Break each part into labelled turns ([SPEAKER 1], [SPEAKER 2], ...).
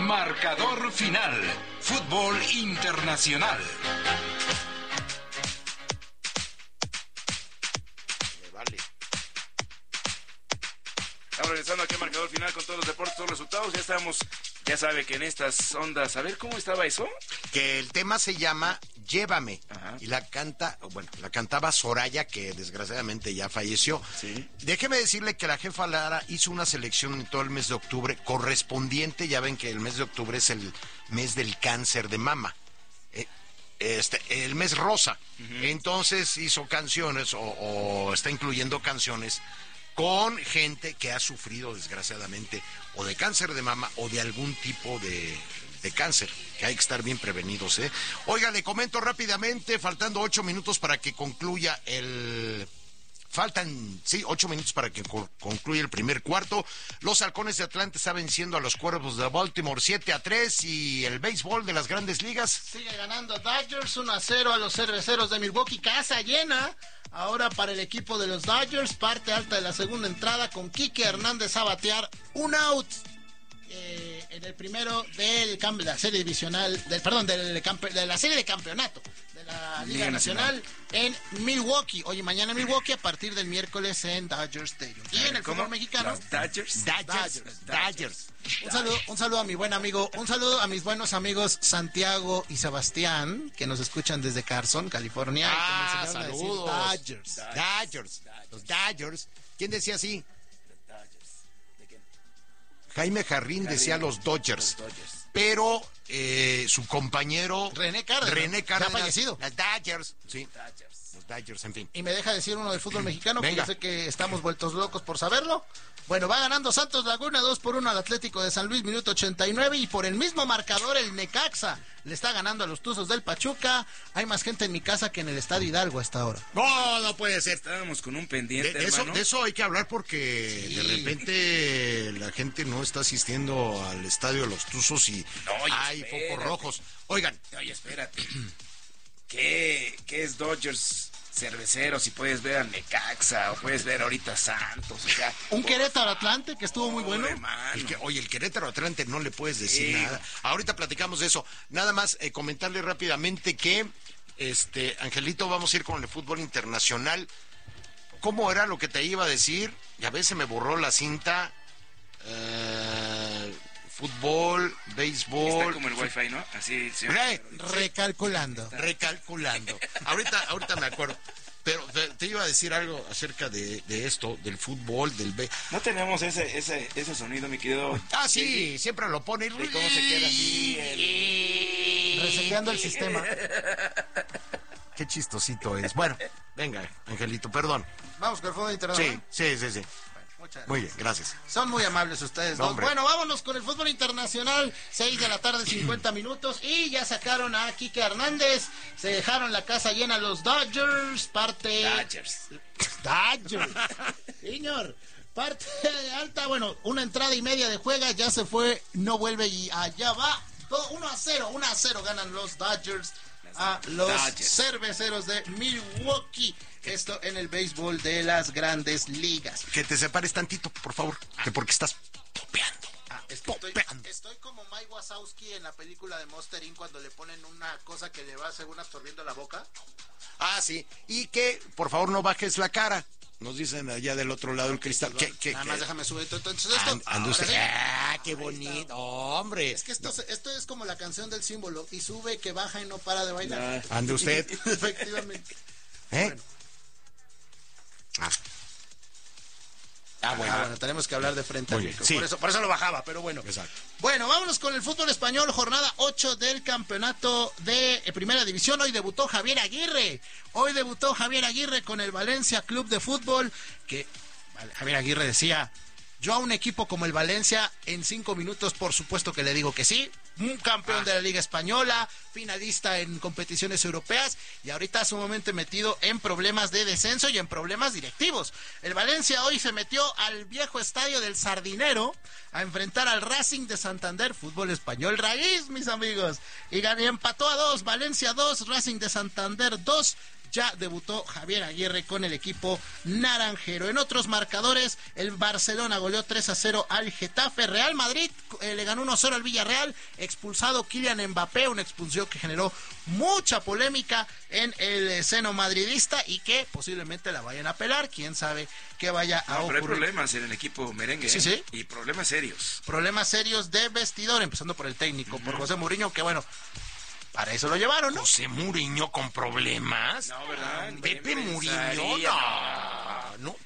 [SPEAKER 1] Marcador final. Fútbol internacional.
[SPEAKER 2] Vale.
[SPEAKER 3] Estamos regresando aquí al Marcador final con todos los deportes, todos los resultados. Ya estamos, ya sabe que en estas ondas, a ver cómo estaba eso.
[SPEAKER 2] Que el tema se llama Llévame.
[SPEAKER 3] Ajá.
[SPEAKER 2] Y la cantaba Soraya, que desgraciadamente ya falleció.
[SPEAKER 3] Sí.
[SPEAKER 2] Déjeme decirle que la jefa Lara hizo una selección en todo el mes de octubre correspondiente. Ya ven que el mes de octubre es el mes del cáncer de mama. El mes rosa. Uh-huh. Entonces hizo canciones o está incluyendo canciones con gente que ha sufrido desgraciadamente o de cáncer de mama o de algún tipo de cáncer, que hay que estar bien prevenidos, ¿eh? Oiga, le comento rápidamente, faltando 8 minutos para que concluya Faltan, 8 minutos para que concluya el primer cuarto. Los Halcones de Atlanta están venciendo a los Cuervos de Baltimore 7-3 y el béisbol de las Grandes Ligas.
[SPEAKER 4] Sigue ganando Dodgers 1-0 a los Cerveceros de Milwaukee, casa llena. Ahora para el equipo de los Dodgers, parte alta de la segunda entrada con Quique Hernández a batear un out. En el primero de la serie divisional, de la serie de campeonato de la Liga Nacional en Milwaukee. Hoy y mañana en Milwaukee, a partir del miércoles en Dodger Stadium. Y en el fútbol mexicano,
[SPEAKER 3] ¿Los Dodgers?
[SPEAKER 2] Dodgers.
[SPEAKER 4] Un saludo a mi buen amigo, un saludo a mis buenos amigos Santiago y Sebastián, que nos escuchan desde Carson, California.
[SPEAKER 2] Ah,
[SPEAKER 4] y que me enseñaron
[SPEAKER 2] saludos.
[SPEAKER 4] a decir Dodgers.
[SPEAKER 2] Los Dodgers. ¿Quién decía así? Jaime Jarrín decía los Dodgers. Pero su compañero
[SPEAKER 4] René Cárdenas
[SPEAKER 2] ha
[SPEAKER 4] fallecido.
[SPEAKER 2] Los Dodgers, sí. Los Dodgers, en fin.
[SPEAKER 4] Y me deja decir uno del fútbol mexicano, que
[SPEAKER 2] Venga.
[SPEAKER 4] yo sé que estamos vueltos locos por saberlo. Bueno, va ganando Santos Laguna 2-1 al Atlético de San Luis, minuto 89, y por el mismo marcador el Necaxa le está ganando a los Tuzos del Pachuca. Hay más gente en mi casa que en el Estadio Hidalgo hasta ahora.
[SPEAKER 2] No puede ser.
[SPEAKER 3] Estábamos con un pendiente,
[SPEAKER 2] De
[SPEAKER 3] hermano.
[SPEAKER 2] eso hay que hablar porque
[SPEAKER 4] Sí.
[SPEAKER 2] de repente la gente no está asistiendo al Estadio de los Tuzos y hay
[SPEAKER 3] espérate.
[SPEAKER 2] focos rojos. Oigan.
[SPEAKER 3] Oye, espérate. ¿Qué es Dodgers Cerveceros? Si puedes ver al Necaxa o puedes ver ahorita Santos. O sea,
[SPEAKER 4] Un Querétaro Atlante que estuvo muy bueno.
[SPEAKER 3] hermano.
[SPEAKER 2] El Querétaro Atlante no le puedes decir
[SPEAKER 3] Sí.
[SPEAKER 2] nada. Ahorita platicamos de eso. Nada más comentarle rápidamente que, Angelito, vamos a ir con el fútbol internacional. ¿Cómo era lo que te iba a decir? Ya ves, se me borró la cinta. Fútbol, béisbol.
[SPEAKER 3] Está como el wifi, ¿no? Así, sí.
[SPEAKER 4] Recalculando.
[SPEAKER 2] Recalculando. Ahorita me acuerdo. Pero te iba a decir algo acerca de esto, del fútbol, del béisbol.
[SPEAKER 3] No tenemos ese sonido, mi querido.
[SPEAKER 2] Ah, sí, siempre lo pone.
[SPEAKER 3] ¿Y cómo se queda así?
[SPEAKER 4] Reseteando el sistema.
[SPEAKER 2] Qué chistosito es. Bueno, venga, Angelito, perdón.
[SPEAKER 4] Vamos con el fútbol internacional.
[SPEAKER 2] Sí.
[SPEAKER 4] Muchas
[SPEAKER 2] Muy bien, gracias.
[SPEAKER 4] Son muy amables ustedes dos.
[SPEAKER 2] Hombre.
[SPEAKER 4] Bueno, vámonos con el fútbol internacional. 6 de la tarde, 50 minutos. Y ya sacaron a Quique Hernández. Se dejaron la casa llena los Dodgers.
[SPEAKER 3] Dodgers.
[SPEAKER 4] Señor. Parte alta, bueno, una entrada y media de juega. Ya se fue, no vuelve y allá va. 1-0 ganan los Dodgers a los Cerveceros de Milwaukee. Esto en el béisbol de las Grandes Ligas.
[SPEAKER 2] Que te separes tantito, por favor, que porque estás topeando.
[SPEAKER 4] Estoy como Mike Wazowski en la película de Monster Inc. cuando le ponen una cosa que le va según absorbiendo la boca.
[SPEAKER 2] Ah, sí. Y que, por favor, no bajes la cara. Nos dicen allá del otro lado del cristal.
[SPEAKER 4] Nada más déjame subir entonces esto.
[SPEAKER 2] Ande usted.
[SPEAKER 4] Sí.
[SPEAKER 2] Ah, qué bonito, hombre.
[SPEAKER 4] Es que esto es como la canción del símbolo. Y sube, que baja y no para de bailar.
[SPEAKER 2] Ande usted.
[SPEAKER 4] Efectivamente.
[SPEAKER 2] Bueno.
[SPEAKER 4] Bueno, tenemos que hablar de frente al
[SPEAKER 2] Muy bien,
[SPEAKER 4] micro.
[SPEAKER 2] sí.
[SPEAKER 4] Por eso lo bajaba, pero bueno.
[SPEAKER 2] Exacto.
[SPEAKER 4] Bueno, vámonos con el fútbol español, jornada 8 del campeonato de Primera División. Hoy debutó Javier Aguirre con el Valencia Club de Fútbol, que Javier Aguirre decía: yo a un equipo como el Valencia en 5 minutos por supuesto que le digo que sí. Un campeón de la Liga Española, finalista en competiciones europeas y ahorita sumamente metido en problemas de descenso y en problemas directivos. El Valencia hoy se metió al viejo estadio del Sardinero a enfrentar al Racing de Santander, fútbol español raíz, mis amigos. Y empató a 2, Valencia 2, Racing de Santander 2. ya debutó Javier Aguirre con el equipo naranjero. En otros marcadores, el Barcelona goleó 3-0 al Getafe. Real Madrid le ganó 1-0 al Villarreal, expulsado Kylian Mbappé, una expulsión que generó mucha polémica en el seno madridista y que posiblemente la vayan a apelar, quién sabe qué vaya a ocurrir.
[SPEAKER 3] Pero hay problemas en el equipo merengue.
[SPEAKER 4] Sí, sí.
[SPEAKER 3] Y problemas serios.
[SPEAKER 4] Problemas serios de vestidor, empezando por el técnico, por José Mourinho, que bueno, para eso lo llevaron, ¿no?
[SPEAKER 2] José Mourinho con problemas.
[SPEAKER 3] No, ¿verdad?
[SPEAKER 2] Pepe Mourinho, no.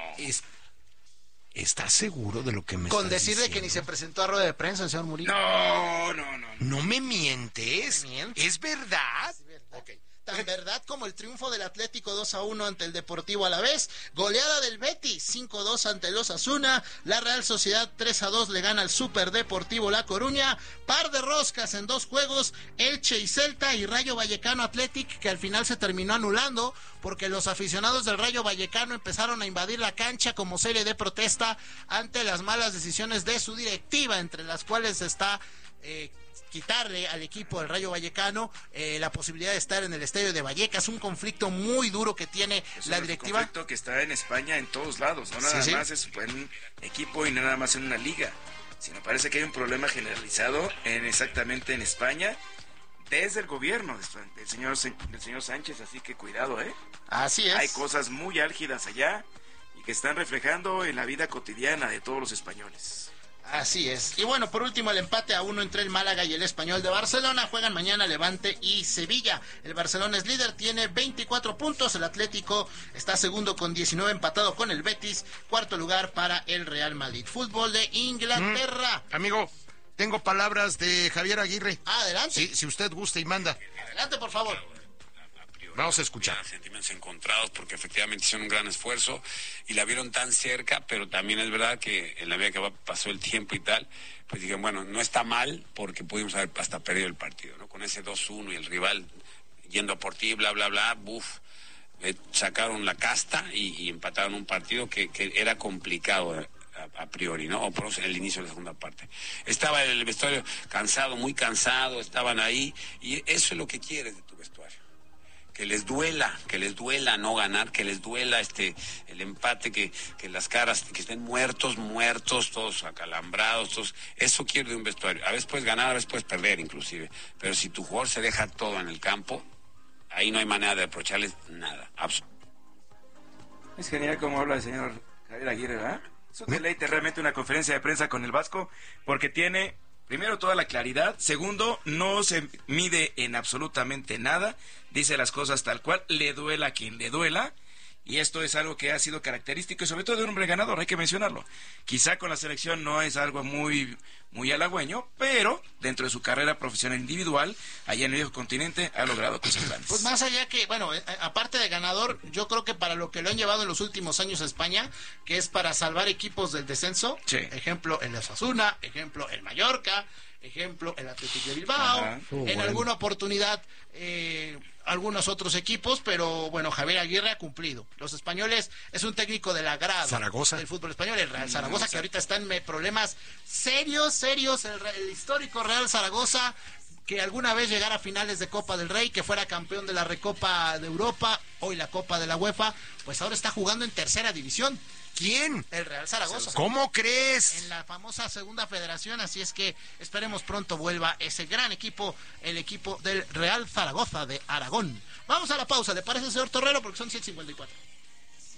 [SPEAKER 2] ¿Estás seguro de lo que me
[SPEAKER 4] Con
[SPEAKER 2] estás
[SPEAKER 4] decirle
[SPEAKER 2] diciendo?
[SPEAKER 4] que ni se presentó a rueda de prensa el señor Mourinho.
[SPEAKER 3] No.
[SPEAKER 2] ¿No me mientes?
[SPEAKER 4] ¿Me mientes?
[SPEAKER 2] ¿Es verdad?
[SPEAKER 4] Ok. Tan verdad como el triunfo del Atlético 2-1 ante el Deportivo Alavés, goleada del Betis 5-2 ante el Osasuna, la Real Sociedad 3-2 le gana al Super Deportivo La Coruña, par de roscas en 2 juegos, Elche y Celta y Rayo Vallecano Athletic, que al final se terminó anulando porque los aficionados del Rayo Vallecano empezaron a invadir la cancha como serie de protesta ante las malas decisiones de su directiva, entre las cuales está quitarle al equipo del Rayo Vallecano la posibilidad de estar en el estadio de Vallecas, un conflicto muy duro que tiene la directiva.
[SPEAKER 3] Es un conflicto que está en España en todos lados, no nada más es en un equipo y no nada más en una liga, sino parece que hay un problema generalizado exactamente en España desde el gobierno del señor Sánchez, así que cuidado,
[SPEAKER 4] Así es.
[SPEAKER 3] Hay cosas muy álgidas allá y que están reflejando en la vida cotidiana de todos los españoles.
[SPEAKER 4] Así es. Y bueno, por último, el empate a 1 entre el Málaga y el Español de Barcelona. Juegan mañana Levante y Sevilla. El Barcelona es líder, tiene 24 puntos. El Atlético está segundo con 19, empatado con el Betis. Cuarto lugar para el Real Madrid. Fútbol de Inglaterra.
[SPEAKER 2] Amigo, tengo palabras de Javier Aguirre.
[SPEAKER 4] Adelante.
[SPEAKER 2] Si usted gusta y manda.
[SPEAKER 4] Adelante, por favor.
[SPEAKER 2] Vamos a escuchar.
[SPEAKER 5] Sentimientos encontrados porque efectivamente hicieron un gran esfuerzo y la vieron tan cerca, pero también es verdad que en la medida que pasó el tiempo y tal, pues dije, bueno, no está mal porque pudimos haber hasta perdido el partido, ¿no? Con ese 2-1 y el rival yendo por ti, bla, bla, bla, sacaron la casta y empataron un partido que era complicado a priori, ¿no? O por eso el inicio de la segunda parte. Estaba el vestuario cansado, muy cansado, estaban ahí y eso es lo que quieres de tu vestuario. Que les duela no ganar, que les duela el empate, que las caras, que estén muertos, todos acalambrados, todos. Eso quiero de un vestuario. A veces puedes ganar, a veces puedes perder inclusive, pero si tu jugador se deja todo en el campo, ahí no hay manera de reprocharles nada.
[SPEAKER 3] Es genial como habla el señor Javier Aguirre, ¿verdad? Es un deleite realmente una conferencia de prensa con el Vasco, porque tiene, primero, toda la claridad. Segundo, no se mide en absolutamente nada. Dice las cosas tal cual, le duela a quien le duela. Y esto es algo que ha sido característico y sobre todo de un hombre ganador, hay que mencionarlo. Quizá con la selección no es algo muy halagüeño, pero dentro de su carrera profesional individual, allá en el viejo continente, ha logrado cosas grandes.
[SPEAKER 4] Pues más allá que, bueno, aparte de ganador, yo creo que para lo que lo han llevado en los últimos años a España, que es para salvar equipos del descenso,
[SPEAKER 3] sí.
[SPEAKER 4] Ejemplo el Osasuna, ejemplo el Mallorca, ejemplo el Atlético de Bilbao, alguna oportunidad algunos otros equipos, pero bueno, Javier Aguirre ha cumplido. Los españoles es un técnico del agrado
[SPEAKER 2] Zaragoza.
[SPEAKER 4] del fútbol español, el Real Zaragoza, que ahorita está en problemas serios, el histórico Real Zaragoza, que alguna vez llegara a finales de Copa del Rey, que fuera campeón de la Recopa de Europa, hoy la Copa de la UEFA, pues ahora está jugando en tercera división.
[SPEAKER 2] ¿Quién?
[SPEAKER 4] El Real Zaragoza.
[SPEAKER 2] ¿Cómo crees?
[SPEAKER 4] En la famosa segunda federación, así es que esperemos pronto vuelva ese gran equipo, el equipo del Real Zaragoza de Aragón. Vamos a la pausa, ¿le parece, señor Torrero? Porque son 7:54.